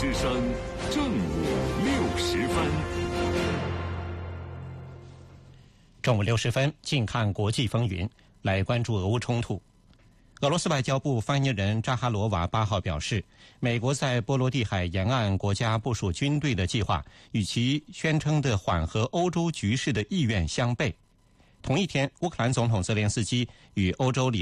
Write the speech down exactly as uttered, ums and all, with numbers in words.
之声正午六时分。 正午六十分，近看国际风云，来关注俄乌冲突。俄罗斯外交部发言人扎哈罗娃八号表示，美国在波罗的海沿岸国家部署军队的计划与其宣称的缓和欧洲局势的意愿相悖。同一天，乌克兰总统泽连斯基与欧洲理